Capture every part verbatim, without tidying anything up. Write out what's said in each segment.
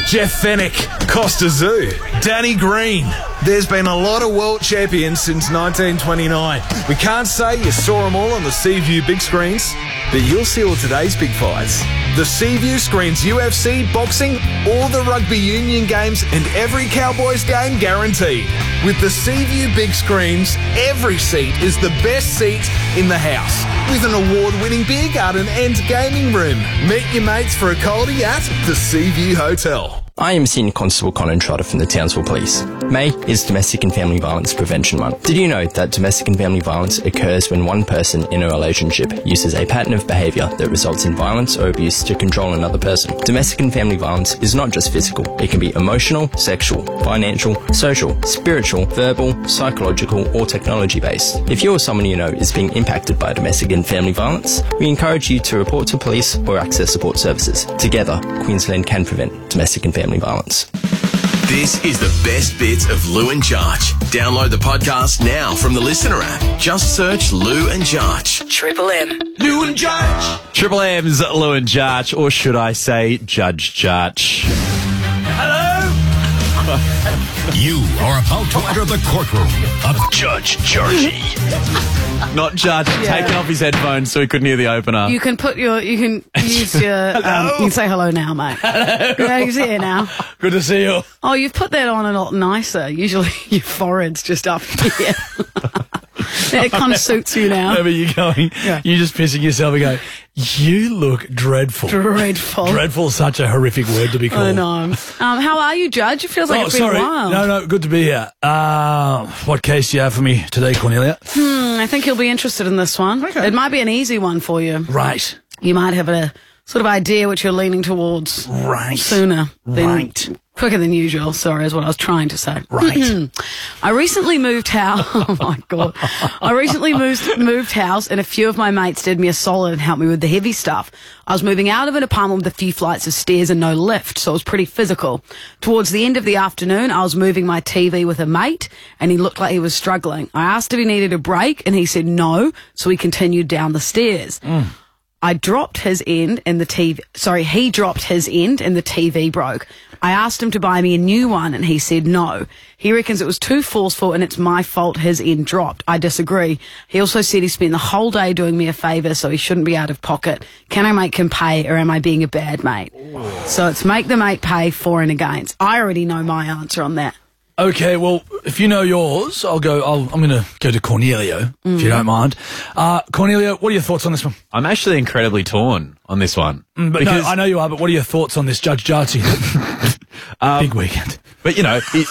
Jeff Fennick, Costa Zoo, Danny Green. There's been a lot of world champions since nineteen twenty-nine. We can't say you saw them all on the Seaview big screens, but you'll see all today's big fights. The Seaview screens U F C, boxing, all the rugby union games and every Cowboys game guaranteed. With the Seaview big screens, every seat is the best seat in the house. With an award-winning beer garden and gaming room. Meet your mates for a coldie at the Seaview Hotel. I am Senior Constable Conan Trotter from the Townsville Police. May is Domestic and Family Violence Prevention Month. Did you know that domestic and family violence occurs when one person in a relationship uses a pattern of behaviour that results in violence or abuse to control another person? Domestic and family violence is not just physical. It can be emotional, sexual, financial, social, spiritual, verbal, psychological or technology-based. If you or someone you know is being impacted by domestic and family violence, we encourage you to report to police or access support services. Together, Queensland can prevent domestic and family Family violence. This is the best bits of Lou and Jarch. Download the podcast now from the Listener app. Just search Lou and Jarch. Triple M. Lou and Jarch. Triple M's Lou and Jarch, or should I say Judge Jarch? Hello. You are about to enter the courtroom of Judge Jarchy. Not Judge, Yeah. taking off his headphones so he couldn't hear the opener. You can put your, you can use your, um, you can say hello now, mate. Hello. Yeah, he's here now. Good to see you. Oh, you've put that on a lot nicer. Usually your forehead's just up here. It kind of suits you now. Wherever you're going, Yeah. you're just pissing yourself and go, you look dreadful. Dreadful. Dreadful is such a horrific word to be called. I know. Um, how are you, Judge? It feels like Oh, it's been sorry. a while. No, no, good to be here. Uh, what case do you have for me today, Cornelia? Hmm, I think you'll be interested in this one. Okay. It might be an easy one for you. Right. You might have a sort of idea what you're leaning towards Right. sooner than Right. quicker than usual. Sorry, is what I was trying to say. Right. I recently moved house. Oh my god! I recently moved moved house, and a few of my mates did me a solid and helped me with the heavy stuff. I was moving out of an apartment with a few flights of stairs and no lift, so it was pretty physical. Towards the end of the afternoon, I was moving my T V with a mate, and he looked like he was struggling. I asked if he needed a break, and he said no, so we continued down the stairs. Mm. I dropped his end and the T V, sorry, he dropped his end and the T V broke. I asked him to buy me a new one and he said no. He reckons it was too forceful and it's my fault his end dropped. I disagree. He also said he spent the whole day doing me a favour, so he shouldn't be out of pocket. Can I make him pay or am I being a bad mate? Ooh. So it's make the mate pay for and against. I already know my answer on that. Okay, well, if you know yours, I'll go, I'll, I'm going to go to Cornelio, mm. if you don't mind. Uh, Cornelio, what are your thoughts on this one? I'm actually incredibly torn on this one. Mm, but because, no, I know you are, but what are your thoughts on this Judge Jarchy? um, Big weekend. But, you know, he,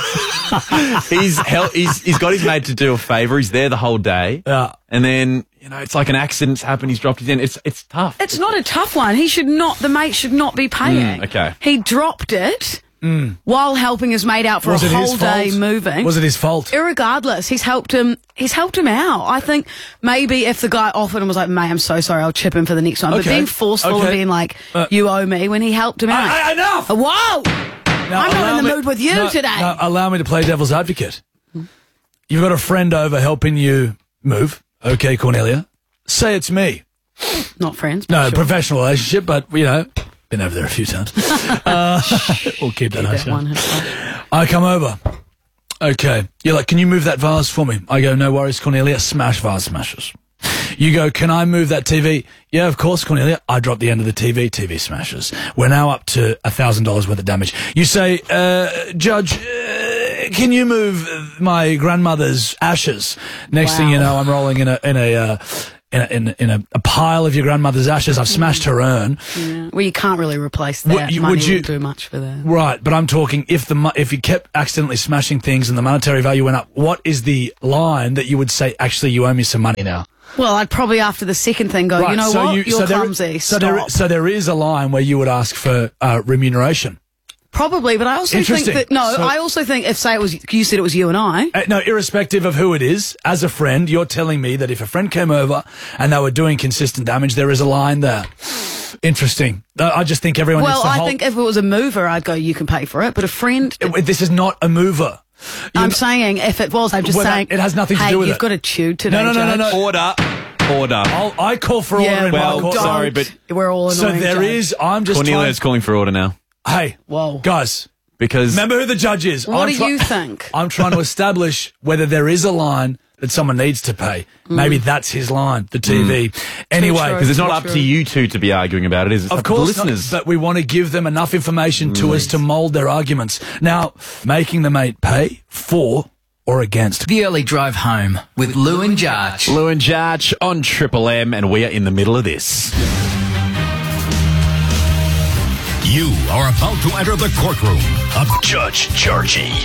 he's, hel- he's he's got his mate to do a favour. He's there the whole day. Yeah. And then, you know, it's like an accident's happened. He's dropped his end. It's, it's tough. It's not a tough one. He should not, the mate should not be paying. Mm, okay. He dropped it. Mm. While helping his mate out for Was a it his whole day fault? moving. Was it his fault? Irregardless, he's helped him. He's helped him out. I think maybe if the guy offered and was like, "Mate, I'm so sorry, I'll chip in for the next one," but Okay. being forceful Okay. and being like, Uh, "You owe me," when he helped him out. I, I, enough! Uh, Whoa! Now, I'm not allow in the me- mood with you no, today. no, allow me to play devil's advocate. You've got a friend over helping you move. Okay, Cornelia. Say it's me. Not friends. But No, sure. professional relationship, but, you know, been over there a few times. uh, we'll keep that That one hush. has- I come over. Okay. You're like, can you move that vase for me? I go, no worries, Cornelia. Smash vase smashes. You go, can I move that T V? Yeah, of course, Cornelia. I drop the end of the T V. T V smashes. We're now up to a thousand dollars worth of damage. You say, uh, Judge, uh, can you move my grandmother's ashes? Next Wow. thing you know, I'm rolling in a in a. Uh, In a, in, a, in a, a pile of your grandmother's ashes. I've smashed her urn. Yeah. Well, you can't really replace that. Would you- Money would you- wouldn't do much for that. Right, but I'm talking if the mo- if you kept accidentally smashing things and the monetary value went up, what is the line that you would say, actually, you owe me some money now? Well, I'd probably after the second thing go, Right, you know so what? you- You're so there- clumsy. so Stop. there, so there is a line where you would ask for uh, remuneration. Probably, but I also think Interesting. that, no, So- I also think if, say it was, you said it was you and I. Uh, no, irrespective of who it is, as a friend, you're telling me that if a friend came over and they were doing consistent damage, there is a line there. Interesting. Uh, I just think everyone Well, needs to I hold... think if it was a mover, I'd go, you can pay for it. But a friend, It- this is not a mover. You're I'm not- saying if it was, I'm just Well, that- saying. it has nothing to hey, do with you've it. got to chew today. No, no, no, no, Judge. no. Order. Order. I'll, I call for order Yeah, in my well, court. don't. sorry, but- we're all So annoying. there Judge. is, I'm just Cornelia's trying... calling for order now. Hey, Whoa. guys, Because remember who the judge is. What I'm do try- you think? I'm trying to establish whether there is a line that someone needs to pay. Maybe that's his line, the T V. Anyway, true. because it's not up True. to you two to be arguing about it, is it? It's of up to the course, not, listeners. but we want to give them enough information to us to mould their arguments. Now, making the mate pay for or against. The early drive home with Lou and Jarch. Lou and Jarch on Triple M, and we are in the middle of this. You are about to enter the courtroom of Judge Georgie.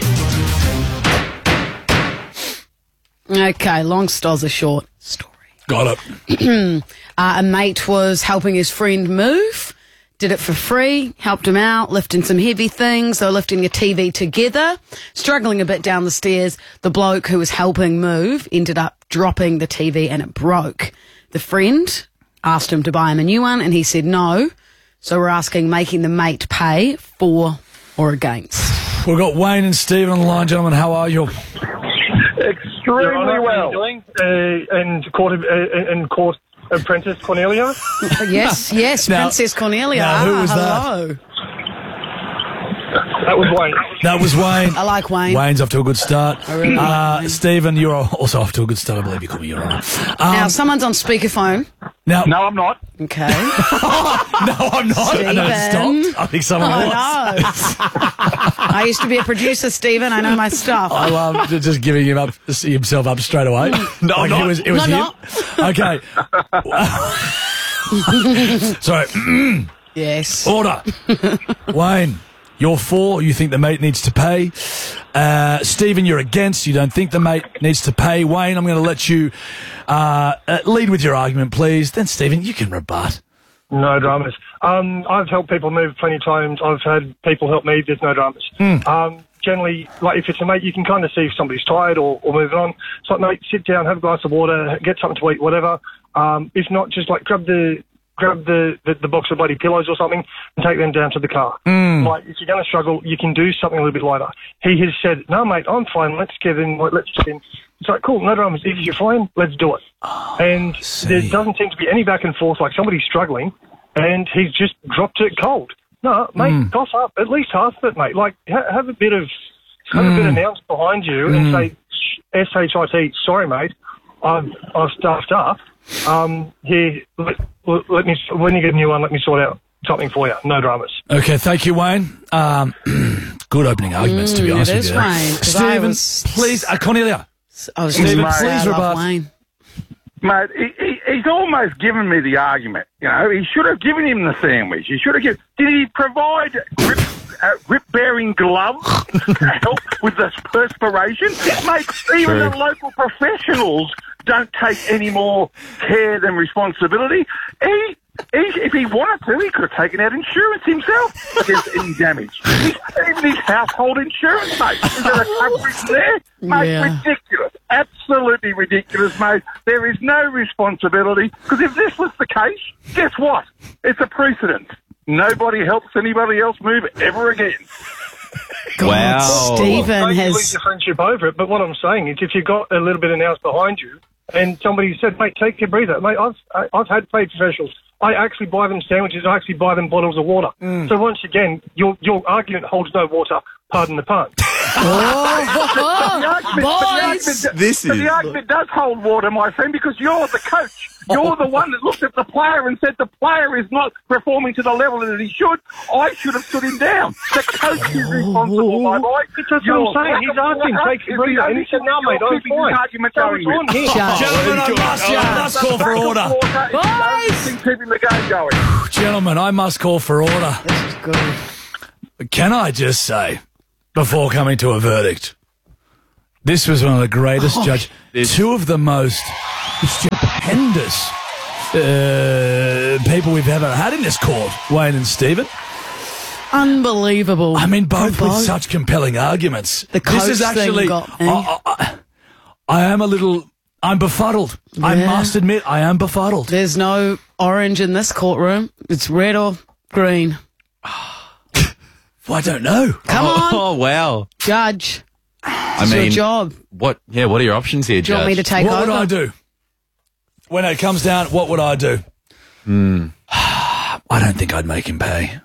Okay, long stories are short. Story. Got it. Uh, a mate was helping his friend move, did it for free, helped him out, lifting some heavy things. They were lifting a T V together, struggling a bit down the stairs. The bloke who was helping move ended up dropping the T V and it broke. The friend asked him to buy him a new one and he said no. So we're asking, making the mate pay for or against. We've got Wayne and Stephen on the line, gentlemen. How are you? Extremely well. Doing? Uh, and court, uh, and court apprentice Cornelia. Yes, yes, Now- Princess Cornelia. now, who Ah, was that? hello. That was Wayne. That was Wayne. I like Wayne. Wayne's off to a good start. I really like uh, Wayne. Stephen, you're also off to a good start. I believe you called me, Your Honour. Um, Now, someone's on speakerphone. now, No, I'm not. Okay. no, I'm not. I know it Stephen. stopped. I think someone I was. know. I used to be a producer, Stephen. I know my stuff. I love ju- just giving him up, himself up straight away. No, like not. It was, it was No, him. Okay. Sorry. Yes. Order. Wayne, you're for. You think the mate needs to pay. Uh, Stephen, you're against. You don't think the mate needs to pay. Wayne, I'm going to let you uh, uh, lead with your argument, please. Then, Stephen, you can rebut. No dramas. Um, I've helped people move plenty of times. I've had people help me. There's no dramas. Um, generally, like if it's a mate, you can kind of see if somebody's tired or, or moving on. It's like, mate, sit down, have a glass of water, get something to eat, whatever. Um, if not, just like grab the grab the, the, the box of bloody pillows or something and take them down to the car. Like, if you're going to struggle, you can do something a little bit lighter. He has said, no, mate, I'm fine. Let's get in. Let's get in. It's like, cool, no dramas. If you're fine, let's do it. And there doesn't seem to be any back and forth, like somebody's struggling, and he's just dropped it cold. No, mate, toss up at least half of it, mate. Like, ha- have a bit of have a bit of nouns behind you and say, S H I T, sorry, mate, I've, I've stuffed up. Um, here, let, let me, when you get a new one, let me sort out something for you. No dramas. Okay, thank you, Wayne. Um, good opening arguments, to be Mm, honest it with is, you. Wayne, 'cause I Stephen, was- please, uh, Cornelia. I was Stephen, just please I love rebut. Wayne. Mate, he, he, he's almost given me the argument. You know, he should have given him the sandwich. He should have given. Did he provide grip, uh, grip-bearing gloves to help with the perspiration? Mate, even True. the local professionals don't take any more care than responsibility. He, he, if he wanted to, he could have taken out insurance himself against any damage. He, even his household insurance, mate. Is there a coverage there? Mate, Yeah. ridiculous. Absolutely ridiculous, mate. There is no responsibility. Because if this was the case, guess what? It's a precedent. Nobody helps anybody else move ever again. God, Wow. Stephen Don't you has. lose your friendship over it. But what I'm saying is, if you've got a little bit of nous behind you, and somebody said, "Mate, take a breather," mate, I've I, I've had paid professionals. I actually buy them sandwiches. I actually buy them bottles of water. So once again, your your argument holds no water. Pardon the pun. The argument, but the Boys! argument, This but is- the argument does hold water, my friend, because you're the coach. You're the one that looked at the player and said the player is not performing to the level that he should. I should have stood him down. The coach is responsible, my boy. That's what I'm saying. He's asking, take a breather, and he said, "No, mate, I'm fine." Argument So going it's with. on him. Judge. Gentlemen, I must, I must call for order. Boys! Keeping the game going. Gentlemen, I must call for order. This is good. Can I just say, before coming to a verdict, this was one of the greatest judge, two of the most stupendous uh, people we've ever had in this court, Wayne and Stephen. Unbelievable. I mean, both From with such compelling arguments. The this is coach thing actually, got me. I, I, I am a little, I'm befuddled. I Yeah. must admit, I am befuddled. There's no orange in this courtroom. It's red or green. Well, I don't know. Come on, Oh, wow. Judge. I It's mean, your job. what? Yeah, what are your options here, Do you Judge? want me to take What over? would I do? When it comes down, what would I do? Hmm. I don't think I'd make him pay.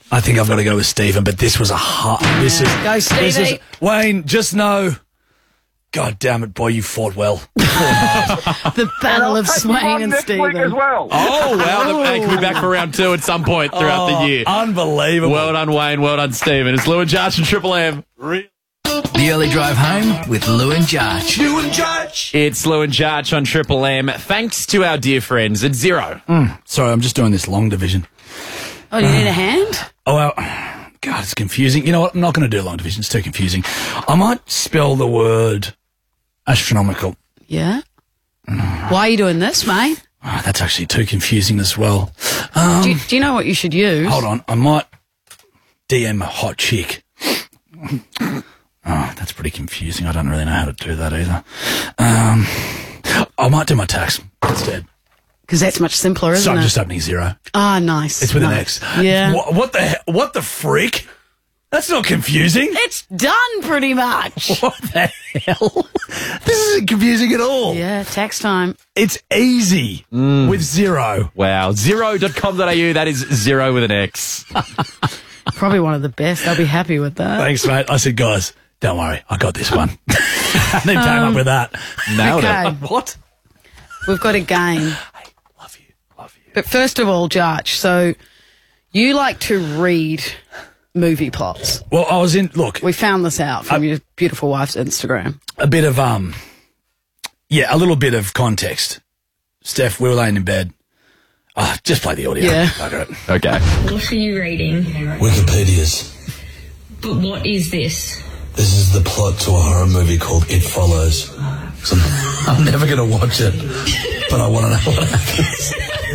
I think I've got to go with Stephen, but this was a hard... This is... Go, Stevie. This is, Wayne, just know... God damn it, boy, you fought well. The battle of Swain and Stephen. as well. Oh, wow. They could be back for round two at some point throughout Oh, the year. Unbelievable. Well done, Wayne. Well done, Stephen. It's Lou and Jarch and Triple M. The early drive home with Lou and Jarch. Lou and Jarch. It's Lou and Jarch on Triple M. Thanks to our dear friends at Zero. Mm, sorry, I'm just doing this long division. Oh, you need a hand? Oh, well, God, it's confusing. You know what? I'm not going to do long division. It's too confusing. I might spell the word astronomical. Yeah. Why are you doing this, mate? Oh, that's actually too confusing as well. Um, do, you, do you know what you should use? Hold on. I might D M a hot chick. Oh, that's pretty confusing. I don't really know how to do that either. Um, I might do my tax instead. Because that's much simpler, isn't So I'm it? just opening zero. Ah, nice. It's with nice. an X. Yeah. What, what the he- What the freak? That's not confusing. It's done pretty much. What the hell? This isn't confusing at all. Yeah, tax time. It's easy with zero. Wow. Zero dot com dot a u. That is zero with an X. Probably one of the best. They'll be happy with that. Thanks, mate. I said, guys, don't worry. I got this one. And they came Um, up with that. Nailed okay. it. What? We've got a game. Love you. Love you. But first of all, Jarch, so you like to read movie plots. Well, I was in, look, We found this out from your beautiful wife's Instagram. a bit of, um, yeah, a little bit of context. Steph, we were laying in bed. Oh, just play the audio. Yeah. Okay. Okay. What are you reading? Wikipedia's. But what is this? This is the plot to a horror movie called It Follows. So I'm never going to watch it, but I want to know what happens.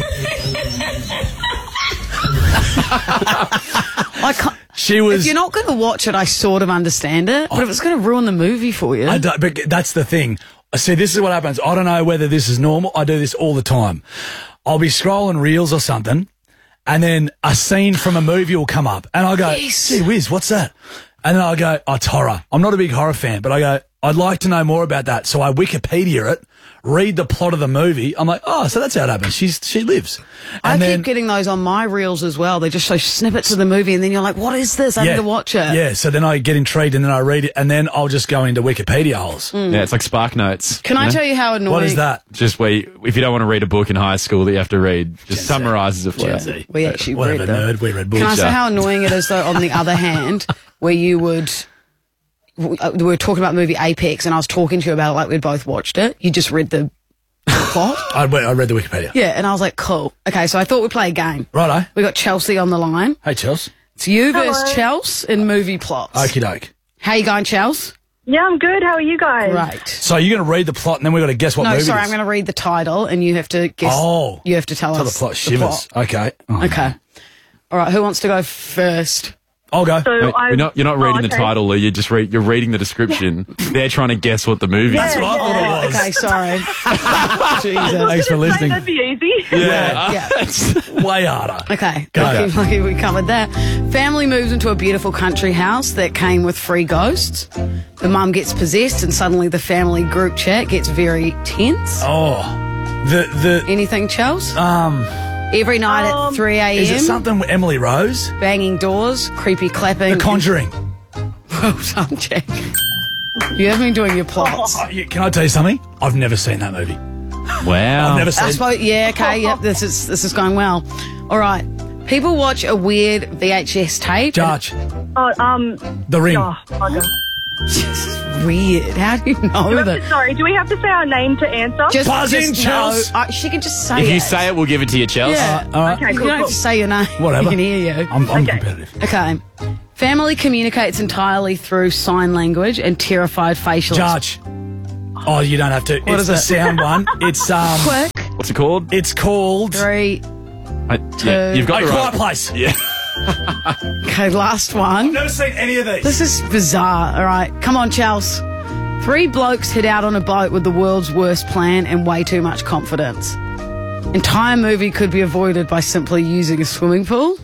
I can't, She was. if you're not going to watch it, I sort of understand it. But if it's going to ruin the movie for you. I don't, but that's the thing. See, this is what happens. I don't know whether this is normal. I do this all the time. I'll be scrolling reels or something, and then a scene from a movie will come up, and I'll go, Yes. gee whiz, what's that? And then I'll go, oh, it's horror. I'm not a big horror fan, but I go, I'd like to know more about that. So I Wikipedia it, read the plot of the movie. I'm like, oh, so that's how it happens. She's, she lives. I And then, keep getting those on my reels as well. They just show snippets of the movie, and then you're like, what is this? I need to watch it. Yeah, so then I get intrigued, and then I read it, and then I'll just go into Wikipedia holes. Yeah, it's like Spark Notes. Can I you know? tell you how annoying... What is that? Just where you, if you don't want to read a book in high school that you have to read, just summarises it for Gen you. Z. We actually Whatever, read them. nerd. We read books. Can I say Yeah. how annoying it is, though, on the other hand, where you would... We were talking about the movie Apex, and I was talking to you about it like we'd both watched it. You just read the plot. I, wait, I read the Wikipedia. Yeah, and I was like, cool. Okay, so I thought we'd play a game. Righto. We got Chelsea on the line. Hey, Chelsea. It's you versus Chelsea in movie plots. Okie doke. How you going, Chelsea? Yeah, I'm good. How are you guys? Right. So you're going to read the plot, and then we've got to guess what no, movie sorry, it I'm is. going to read the title, and you have to guess. Oh. You have to tell Tell us the plot. Shivers. plot. Okay. Oh, Okay. All right, who wants to go first? I'll go. So Wait, I, you're not, you're not oh, reading the okay. title, Lou. You're just read, you're reading the description. They're trying to guess what the movie That's is. what I thought it was. Okay, sorry. Jesus. Thanks for listening. That'd be easy. Yeah. Yeah. It's- Way harder. Okay, Go. lucky, lucky we covered that. Family moves into a beautiful country house that came with free ghosts. The mum gets possessed, and suddenly the family group chat gets very tense. Oh. The, the, Anything, Chelsea? um, Every night at Um, three is it a.m., something with Emily Rose? banging doors, creepy clapping. The Conjuring. Well done, Jack. You have been doing your plots. Oh, yeah, can I tell you something? I've never seen that movie. Wow. I've never I seen suppose, yeah, okay, yep, this is this is going well. All right. People watch a weird V H S tape. Judge. Oh, um, The Ring. oh, bugger. Weird. How do you know that? Sorry, do we have to say our name to answer? Just, Buzz in, just no. Chels. Uh, she can just say If it. you say it, we'll give it to you, Chelsea. Yeah. All right. Okay, You cool, don't have cool. to say your name. Whatever. We can hear you. I'm, I'm Okay. competitive. Okay. Family communicates entirely through sign language and terrified facial Judge. Oh, you don't have to. What it's is the it? sound one. It's um. Quick. What's it called? It's called. Three. I, yeah, you've got A the Quiet right. Place. Yeah. Okay, last one. Never seen any of these. This is bizarre. All right. Come on, Chelsea. Three blokes head out on a boat with the world's worst plan and way too much confidence. Entire movie could be avoided by simply using a swimming pool.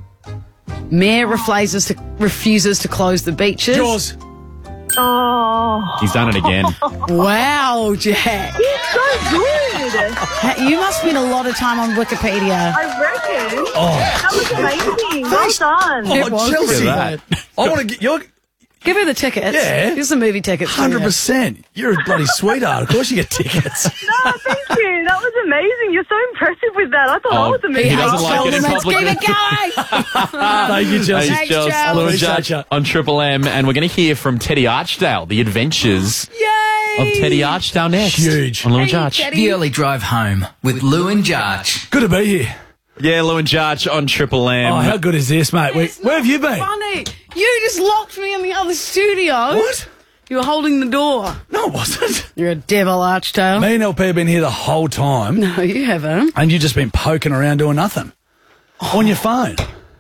Mayor refuses to, refuses to close the beaches. Jaws. Oh, He's done it again. Wow, Jack. so good. Ha- You must spend a lot of time on Wikipedia. I reckon. Oh. That was amazing. Well done. It was. Chelsea. Look at that. I want to get your Give her the tickets. Yeah. Here's the movie tickets. for hundred you. percent. You're a bloody sweetheart. Of course you get tickets. No, thank you. That was amazing. You're so impressive with that. I thought Oh, I was amazing. he doesn't like it in Let's public. keep it going. Thank you, Chelsea. Hey, Thanks, Chelsea. Chelsea. Lou and Appreciate Judge ya. on Triple M, and we're going to hear from Teddy Archdale, the adventures Yay! of Teddy Archdale next. Huge. On Lou and Hey, Judge. Teddy. The early drive home with Lou and Jarch. Good to be here. Yeah, Lou and Judge on Triple M. Oh, how good is this, mate? Where, It's where have you not been? Funny. You just locked me in the other studio. What? You were holding the door. No, it wasn't. You're a devil, Archdale. Me and L P have been here the whole time, No, you haven't. and you've just been poking around doing nothing. On your phone.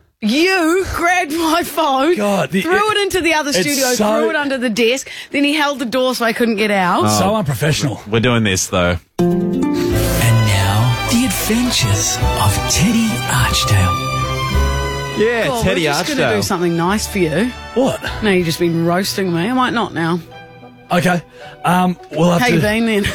You grabbed my phone, God, the- threw it into the other it's studio, so- threw it under the desk, then he held the door so I couldn't get out. So unprofessional. We're doing this, though. And now, the adventures of Teddy Archdale. Yeah, Oh, Teddy we're just going to Archdale. do something nice for you. What? No, you've just been roasting me. I might not now. Okay. Um, we'll have How to... you been then?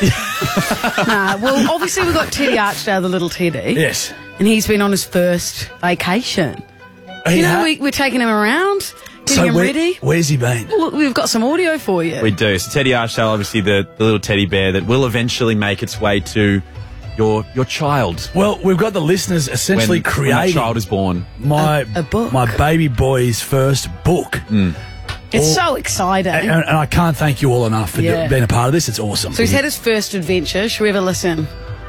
Nah, well, obviously we've got Teddy Archdale, the little Teddy. Yes. And he's been on his first vacation. He You know, ha- we, we're taking him around, getting so him where- ready. where's he been? Look, we've got some audio for you. We do. So Teddy Archdale, obviously the, the little teddy bear that will eventually make its way to your your child. Well, we've got the listeners essentially when, when that creating child is born. my A- a book. my baby boy's first book. It's all- so exciting. And, and I can't thank you all enough for Yeah. being a part of this. It's awesome. so he's had his first adventure. Should we have a listen?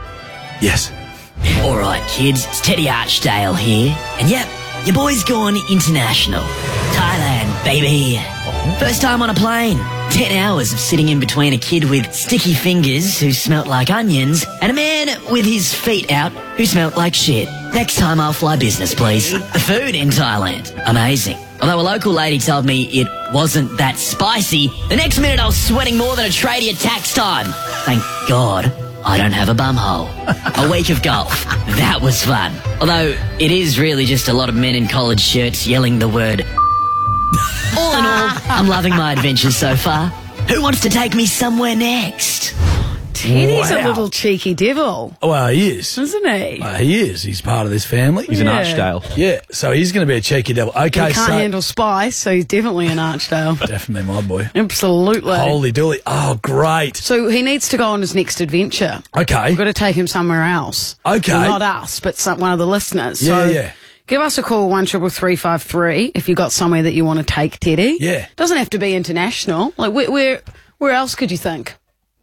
Yes. All right, kids, it's Teddy Archdale here. And yep, your boy's gone international. Thailand, baby. First time on a plane. Ten hours of sitting in between a kid with sticky fingers who smelt like onions and a man with his feet out who smelt like shit. Next time I'll fly business, please. The food in Thailand, amazing. Although a local lady told me it wasn't that spicy, the next minute I was sweating more than a tradie at tax time. Thank God I don't have a bumhole. A week of golf. That was fun. Although it is really just a lot of men in collared shirts yelling the word. All in all, I'm loving my adventures so far. Who wants to take me somewhere next? Teddy's Wow. a little cheeky devil, Well, he is. isn't he? Uh, he is. He's part of this family. He's an Yeah. Archdale. Yeah, so he's going to be a cheeky devil. He Okay, can't so handle spice, so he's definitely an Archdale. definitely my boy. Absolutely. Holy dooly! Oh, great. So he needs to go on his next adventure. Okay. We've got to take him somewhere else. Okay. Well, not us, but some, one of the listeners. Yeah, so yeah. Give us a call, one triple three five three, if you've got somewhere that you want to take Teddy. Yeah. Doesn't have to be international. Like, where, where, where else could you think?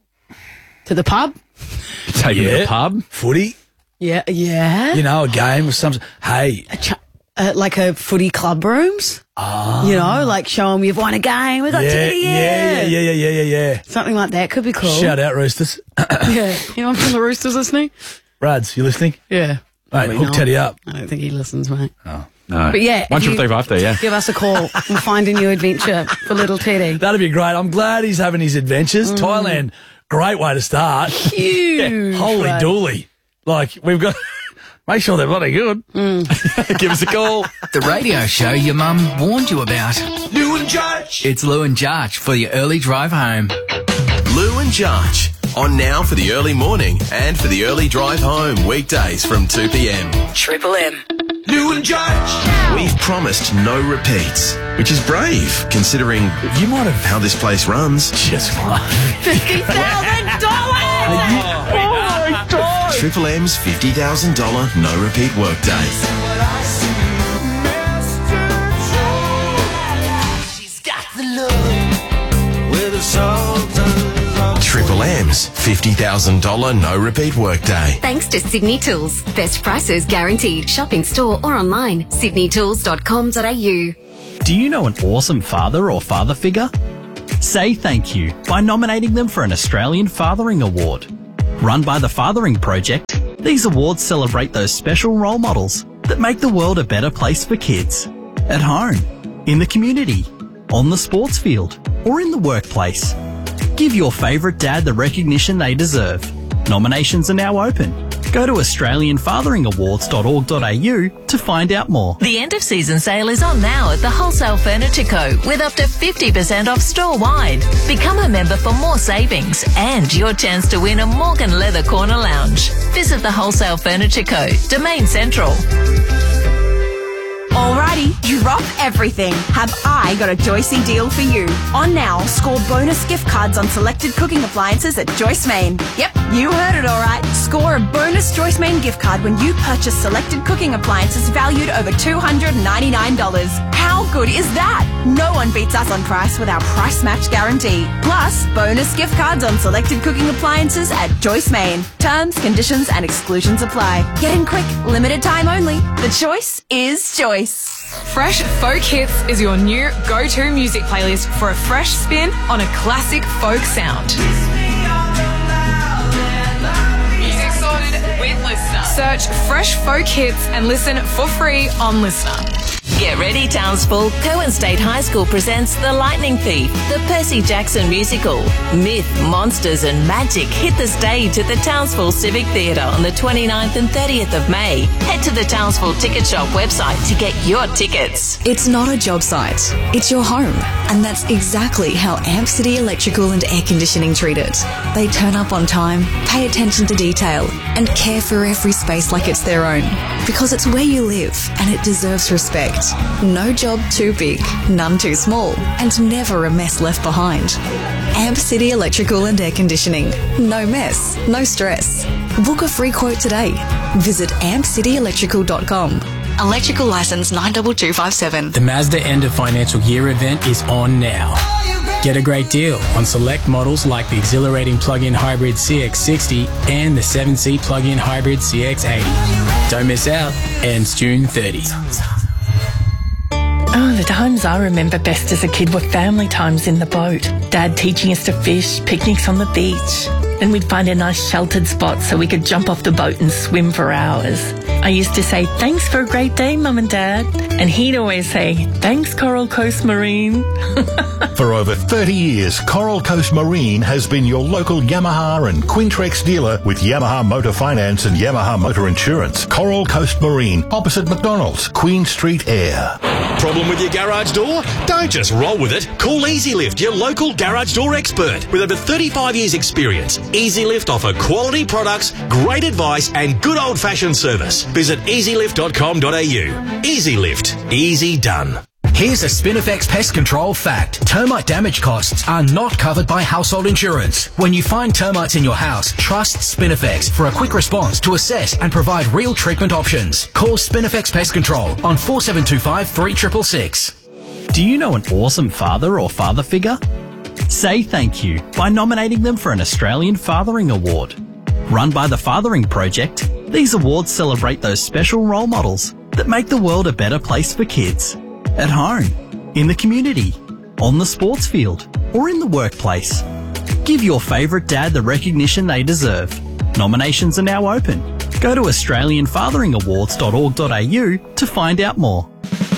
To the pub? Take him to Yeah. the pub. Footy. Yeah, yeah. You know, a game with some. Hey, A ch- uh, like a footy club rooms? Ah. You know, like show them you've won a game. We got yeah, Teddy, yeah, yeah. yeah, yeah, yeah, yeah, yeah. Something like that could be cool. Shout out, Roosters. Yeah. You know, from the Roosters listening? Rads, you listening? Yeah. Mate, Probably hook not. Teddy up. I don't think he listens, mate. No. But yeah, One if triple you- three five three, yeah. Give us a call. We'll find a new adventure for little Teddy. That'd be great. I'm glad he's having his adventures. Thailand, great way to start. Huge. Holy right? dooly. Like, we've got. Make sure they're bloody good. Give us a call. The radio show your mum warned you about. Lou and Judge. It's Lou and Jarch for your early drive home. Lou and Judge. On now for the early morning and for the early drive home. Weekdays from two p.m. Triple M. Lou and Judge. We've promised no repeats, which is brave considering You might have how this place runs. just fine. fifty thousand dollars! Oh, my God. Triple M's fifty thousand dollars no repeat workday. Triple M's fifty thousand dollars no repeat workday. Thanks to Sydney Tools. Best prices guaranteed. Shop in store or online. sydney tools dot com dot a u. Do you know an awesome father or father figure? Say thank you by nominating them for an Australian Fathering Award. Run by the Fathering Project, these awards celebrate those special role models that make the world a better place for kids. At home, in the community, on the sports field, or in the workplace. Give your favourite dad the recognition they deserve. Nominations are now open. Go to australian fathering awards dot org dot a u to find out more. The end of season sale is on now at the Wholesale Furniture Co. with up to fifty percent off store-wide. Become a member for more savings and your chance to win a Morgan Leather Corner Lounge. Visit the Wholesale Furniture Co. Domain Central. Alrighty, drop everything. Have I got a Joycey deal for you? On now, score bonus gift cards on selected cooking appliances at Joyce Main. Yep, you heard it alright. Score a bonus Joyce Main gift card when you purchase selected cooking appliances valued over two hundred ninety-nine dollars. How good is that? No one beats us on price with our price match guarantee. Plus, bonus gift cards on selected cooking appliances at Joyce Main. Terms, conditions and exclusions apply. Get in quick, limited time only. The choice is Joyce. Fresh Folk Hits is your new go-to music playlist for a fresh spin on a classic folk sound. Music sorted with Listener. Search Fresh Folk Hits and listen for free on Listener. Get ready, Townsville. Cowan State High School presents The Lightning Thief, the Percy Jackson musical. Myth, monsters and magic hit the stage at the Townsville Civic Theatre on the twenty-ninth and thirtieth of May. Head to the Townsville Ticket Shop website to get your tickets. It's not a job site, it's your home. And that's exactly how Amp City Electrical and Air Conditioning treat it. They turn up on time, pay attention to detail, and care for every space like it's their own. Because it's where you live, and it deserves respect. No job too big, none too small, and never a mess left behind. Amp City Electrical and Air Conditioning. No mess, no stress. Book a free quote today. Visit amp city electrical dot com. Electrical license nine two two five seven. The Mazda End of Financial Year event is on now. Get a great deal on select models like the exhilarating plug-in hybrid C X sixty and the seven seat plug-in hybrid C X eighty. Don't miss out. Ends June thirtieth. Oh, the times I remember best as a kid were family times in the boat. Dad teaching us to fish, picnics on the beach. Then we'd find a nice sheltered spot so we could jump off the boat and swim for hours. I used to say, thanks for a great day, Mum and Dad. And he'd always say, thanks, Coral Coast Marine. For over thirty years, Coral Coast Marine has been your local Yamaha and Quintrex dealer with Yamaha Motor Finance and Yamaha Motor Insurance. Coral Coast Marine, opposite McDonald's, Queen Street Air. Problem with your garage door? Don't just roll with it. Call EasyLift, your local garage door expert. With over thirty-five years experience, EasyLift offer quality products, great advice and good old-fashioned service. Visit easy lift dot com dot a u. EasyLift. Easy done. Here's a Spinifex pest control fact. Termite damage costs are not covered by household insurance. When you find termites in your house, trust Spinifex for a quick response to assess and provide real treatment options. Call Spinifex Pest Control on four seven two five, three six six six. Do you know an awesome father or father figure? Say thank you by nominating them for an Australian Fathering Award. Run by the Fathering Project, these awards celebrate those special role models that make the world a better place for kids. At home, in the community, on the sports field, or in the workplace. Give your favourite dad the recognition they deserve. Nominations are now open. Go to australian fathering awards dot org dot a u to find out more.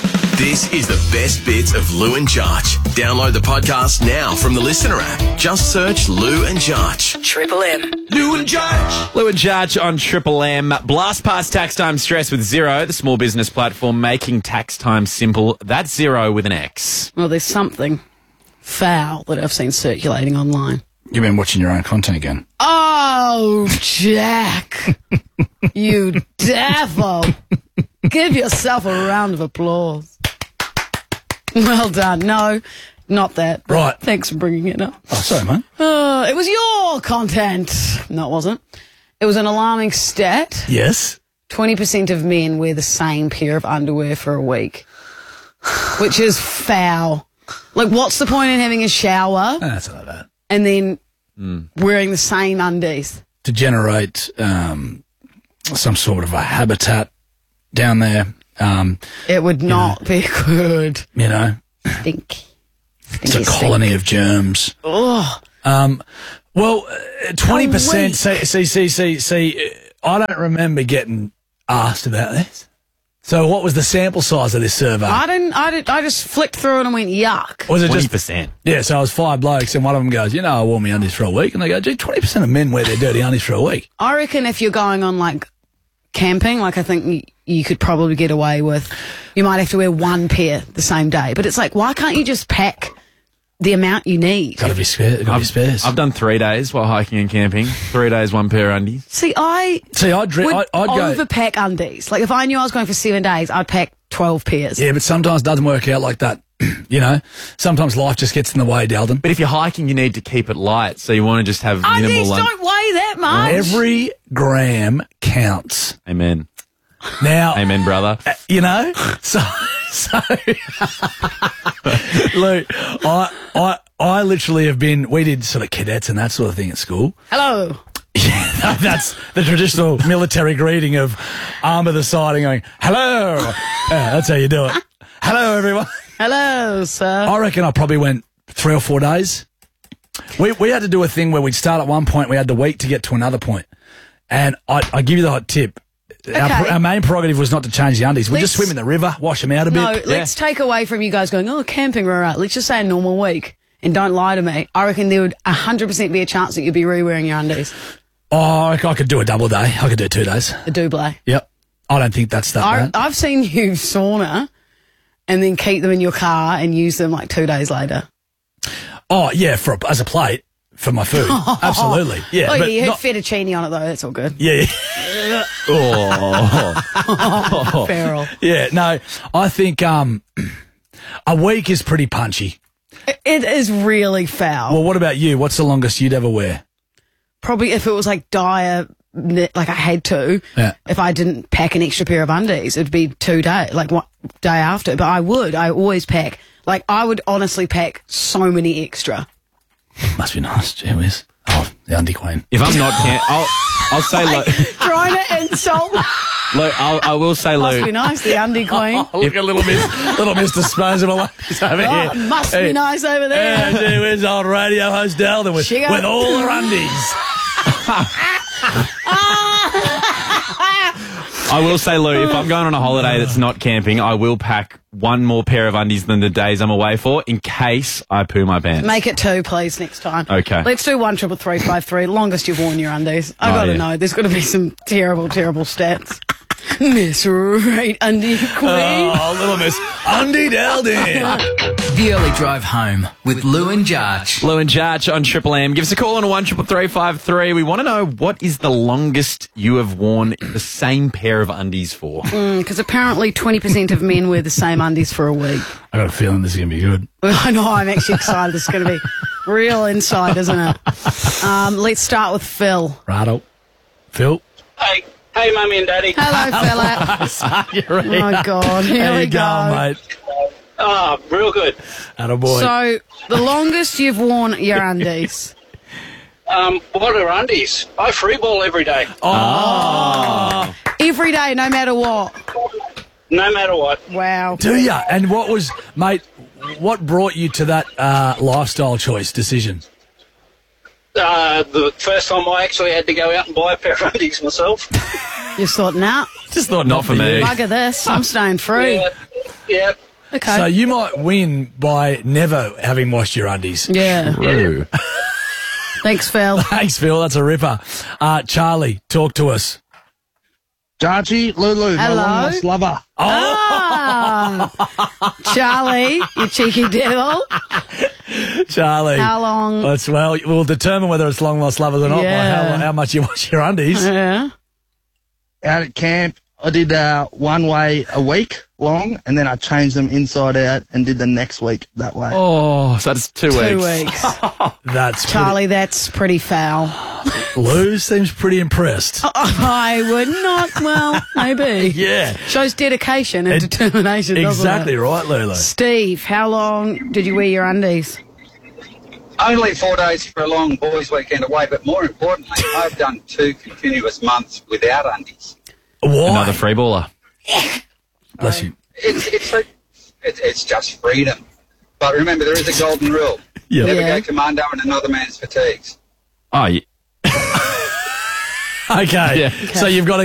This is the best bits of Lou and Jarch. Download the podcast now from the Listener app. Just search Lou and Jarch. Triple M. Lou and Jarch. Lou and Jarch on Triple M. Blast past tax time stress with Xero, the small business platform making tax time simple. That's Xero with an X. Well, there's something foul that I've seen circulating online. You've been watching your own content again. Oh, Jack. You devil. Give yourself a round of applause. Well done. No, not that. Right. Thanks for bringing it up. Oh, sorry, man. Uh, it was your content. No, it wasn't. It was an alarming stat. Yes. twenty percent of men wear the same pair of underwear for a week, which is foul. Like, what's the point in having a shower? No, that's not bad. And then mm. wearing the same undies? To generate um, some sort of a habitat down there. Um, it would not know, be good. You know? Stink. It's a colony of germs. Oh. Um, well, twenty percent, see, see, see, see, see, I don't remember getting asked about this. So what was the sample size of this survey? I didn't. I didn't. I just flicked through it and went yuck. Was it twenty just percent? Yeah, so I was five blokes, and one of them goes, you know, I wore my undies for a week, and they go, gee, twenty percent of men wear their dirty undies for a week. I reckon if you're going on like camping, like I think you, you could probably get away with. You might have to wear one pair the same day, but it's like, why can't you just pack the amount you need? Got to be spare. Got to be spares. I've done three days while hiking and camping. Three days, one pair of undies. See, I see. I'd, dri- would I'd, I'd go overpack undies. Like if I knew I was going for seven days, I'd pack twelve pairs. Yeah, but sometimes it doesn't work out like that. You know, sometimes life just gets in the way, Dalton. But if you're hiking, you need to keep it light, so you want to just have minimal. Undies un- don't weigh that much. Every gram counts. Amen. Now, amen, brother. Uh, you know, so so. Look, I I I literally have been. We did sort of cadets and that sort of thing at school. Hello. Yeah, that's the traditional military greeting of arm of the side and going, hello. Yeah, that's how you do it. Hello, everyone. Hello, sir. I reckon I probably went three or four days. We we had to do a thing where we'd start at one point, we had the week to get to another point. And I, I give you the hot tip. Okay. Our, our main prerogative was not to change the undies. We'd just swim in the river, wash them out a No, bit. let's take away from you guys going, oh, camping, right, right. Let's just say a normal week. And don't lie to me. I reckon there would one hundred percent be a chance that you'd be re-wearing your undies. Oh, I I could do a double day. I could do two days. A double. Yep. I don't think that's that I, bad. I've seen you sauna and then keep them in your car and use them like two days later. Oh, yeah, for a, as a plate for my food. Absolutely. Yeah. Oh, yeah, but you had not- fettuccine on it, though. That's all good. Yeah, yeah. Oh, feral. Yeah, no, I think um, a week is pretty punchy. It is really foul. Well, what about you? What's the longest you'd ever wear? Probably if it was like dire, like I had to, Yeah. if I didn't pack an extra pair of undies, it'd be two days, like one day after. But I would, I always pack. Like I would honestly pack so many extra. Must be nice, gee whiz. Oh, the undie queen. If I'm not, can- I'll I'll say Lou. Trying to insult. Lou, I'll, I will say Must Lou. be nice, the undie queen. Oh, look at little Miss, little Miss Disposable Ladies over Oh, here. must Hey. be nice over there. Yeah, gee whiz, old radio host Dalton with, She got- with all her undies. I will say, Lou, if I'm going on a holiday that's not camping, I will pack one more pair of undies than the days I'm away for in case I poo my pants. Make it two, please, next time. Okay. Let's do one triple three five three. Longest you've worn your undies. I Oh, gotta yeah. know. There's got to be some terrible, terrible stats. Miss Right Undie Queen. Oh, little Miss Undie Dalton. The Early Drive Home with Lou and Jarch. Lou and Jarch on Triple M. Give us a call on a one triple three five three. We want to know what is the longest you have worn the same pair of undies for. Because apparently twenty percent of men wear the same undies for a week. I got a feeling this is going to be good. I know, I'm actually excited. This is going to be real inside, isn't it? Um, let's start with Phil. Righto. Phil? Hey, hey, mummy and daddy. Hello, fella. You're ready. Oh, God. Here How we you go. going, mate? Oh, real good. Attaboy. So, the longest you've worn your undies. Um, what are undies? I freeball every day. Oh. Every day, no matter what. No matter what. Wow. Do ya? And what was, mate, what brought you to that uh, lifestyle choice decision? Uh, the first time I actually had to go out and buy a pair of undies myself. You thought, nah, Just thought Not for me. bugger this. I'm staying free. Yeah. Yeah. Okay. So you might win by never having washed your undies. yeah. True. Thanks, Phil. Thanks, Phil. That's a ripper. Uh, Charlie, talk to us. Jarchy, Lulu, my Hello. long lost lover. Ah, Charlie, you cheeky devil. Charlie. How long? That's, well, we'll determine whether it's long lost lovers or not Yeah. by how, how much you wash your undies. Yeah. Out at camp, I did uh, one way a week long, and then I changed them inside out and did the next week that way. Oh, so that's two, Two weeks. weeks. That's Charlie, that's pretty foul. pretty, Lou seems pretty impressed. I would not. Well, maybe. Yeah. Shows dedication and It- determination, doesn't Exactly it? right, Lulu. Steve, how long did you wear your undies? Only four days for a long boys' weekend away, but more importantly, I've done two continuous months without undies. Why? Another free baller. Bless you. It's it's a, it's it's just freedom. But remember, there is a golden rule: Yeah. never Yeah. go commando in another man's fatigues. Oh, yeah. Okay. Yeah. So you've got to